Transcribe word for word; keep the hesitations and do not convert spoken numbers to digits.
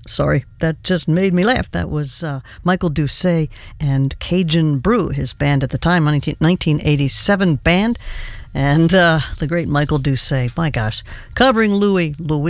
sorry, that just made me laugh. That was uh, Michael Doucet and Cajun Brew, his band at the time, nineteen eighty-seven band. And uh, the great Michael Doucet, my gosh, covering Louie Louise.